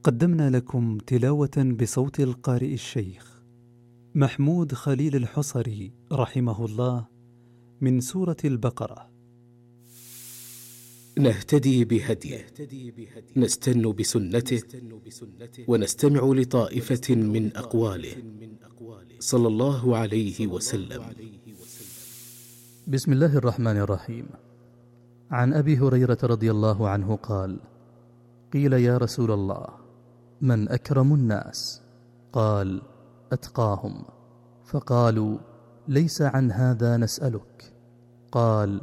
قدمنا لكم تلاوة بصوت القارئ الشيخ محمود خليل الحصري رحمه الله من سورة البقرة. نهتدي بهديه، نستن بسنته، ونستمع لطائفة من أقواله صلى الله عليه وسلم. بسم الله الرحمن الرحيم. عن أبي هريرة رضي الله عنه قال: قيل يا رسول الله من أكرم الناس؟ قال: أتقاهم. فقالوا: ليس عن هذا نسألك. قال: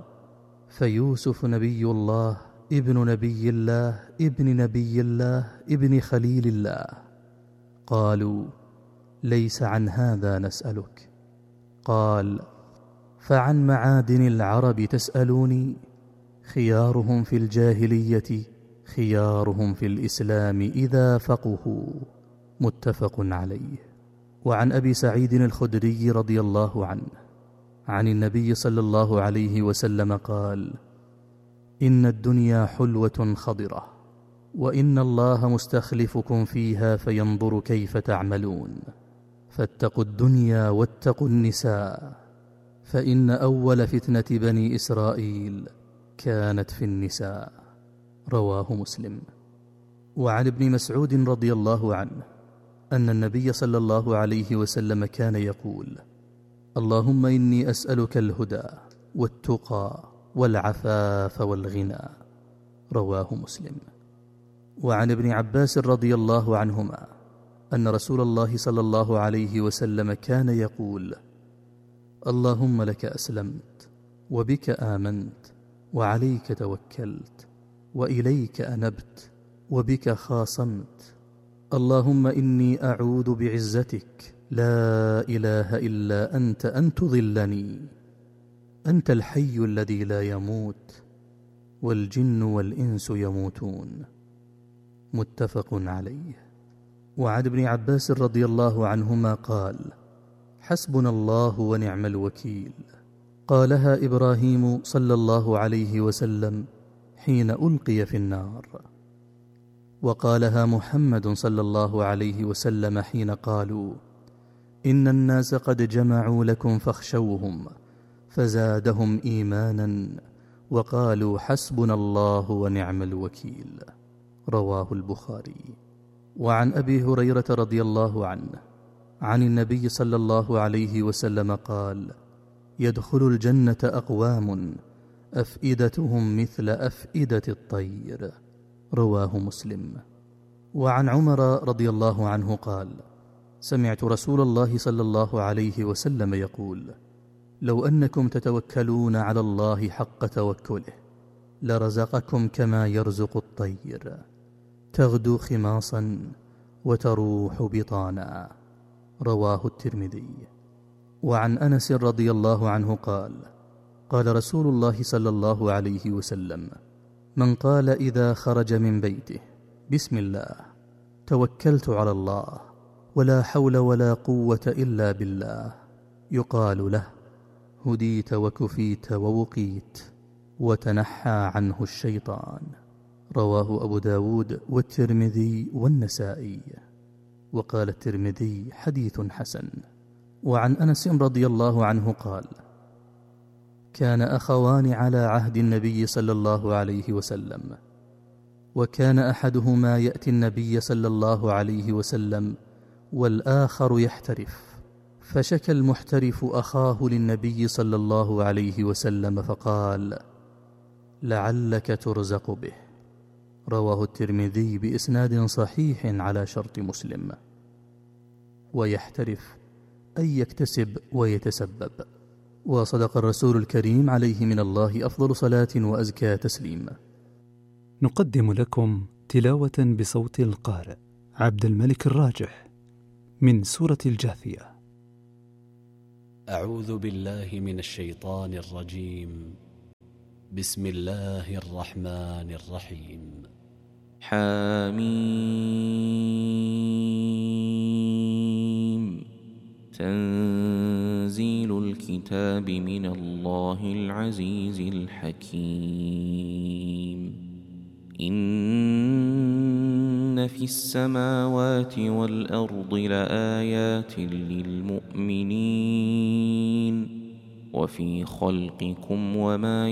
فيوسف نبي الله ابن نبي الله ابن نبي الله ابن خليل الله. قالوا: ليس عن هذا نسألك. قال: فعن معادن العرب تسألوني؟ خيارهم في الجاهلية خيارهم في الإسلام إذا فقهوا. متفق عليه. وعن أبي سعيد الخدري رضي الله عنه عن النبي صلى الله عليه وسلم قال: إن الدنيا حلوة خضرة، وإن الله مستخلفكم فيها فينظر كيف تعملون، فاتقوا الدنيا واتقوا النساء، فإن أول فتنة بني إسرائيل كانت في النساء. رواه مسلم. وعن ابن مسعود رضي الله عنه أن النبي صلى الله عليه وسلم كان يقول: اللهم إني أسألك الهدى والتقى والعفاف والغنى. رواه مسلم. وعن ابن عباس رضي الله عنهما أن رسول الله صلى الله عليه وسلم كان يقول: اللهم لك أسلمت، وبك آمنت، وعليك توكلت، وإليك أنبت، وبك خاصمت. اللهم إني أعوذ بعزتك لا إله إلا أنت أن تضلني. أنت الحي الذي لا يموت، والجن والإنس يموتون. متفق عليه. وعن ابن عباس رضي الله عنهما قال: حسبنا الله ونعم الوكيل. قالها إبراهيم صلى الله عليه وسلم حين ألقي في النار، وقالها محمد صلى الله عليه وسلم حين قالوا: إن الناس قد جمعوا لكم فاخشوهم، فزادهم إيمانا وقالوا حسبنا الله ونعم الوكيل. رواه البخاري. وعن أبي هريرة رضي الله عنه عن النبي صلى الله عليه وسلم قال: يدخل الجنة أقوام أفئدتهم مثل أفئدة الطير. رواه مسلم. وعن عمر رضي الله عنه قال: سمعت رسول الله صلى الله عليه وسلم يقول: لو أنكم تتوكلون على الله حق توكله لرزقكم كما يرزق الطير، تغدو خماصا وتروح بطانا. رواه الترمذي. وعن أنس رضي الله عنه قال: قال رسول الله صلى الله عليه وسلم: من قال إذا خرج من بيته بسم الله توكلت على الله ولا حول ولا قوة إلا بالله، يقال له: هديت وكفيت ووقيت وتنحى عنه الشيطان. رواه أبو داود والترمذي والنسائي. وقال الترمذي: حديث حسن. وعن أنس رضي الله عنه قال: كان أخوان على عهد النبي صلى الله عليه وسلم، وكان أحدهما يأتي النبي صلى الله عليه وسلم والآخر يحترف، فشكى المحترف أخاه للنبي صلى الله عليه وسلم فقال: لعلك ترزق به. رواه الترمذي بإسناد صحيح على شرط مسلم. ويحترف أي يكتسب ويتسبب. وصدق الرسول الكريم عليه من الله أفضل صلاة وأزكى تسليم. نقدم لكم تلاوة بصوت القارئ عبد الملك الراجح من سورة الجاثية. أعوذ بالله من الشيطان الرجيم. بسم الله الرحمن الرحيم. حميم. تنزيل الكتاب من الله العزيز الحكيم. إن إن في السماوات والأرض لآيات للمؤمنين وفي خلقكم وما